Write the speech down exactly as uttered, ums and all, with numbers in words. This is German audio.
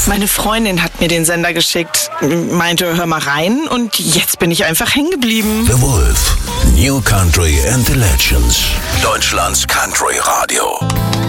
Meine Freundin hat mir den Sender geschickt, meinte, hör mal rein und jetzt bin ich einfach hängen geblieben. The Wolf, New Country and the Legends, Deutschlands Country Radio.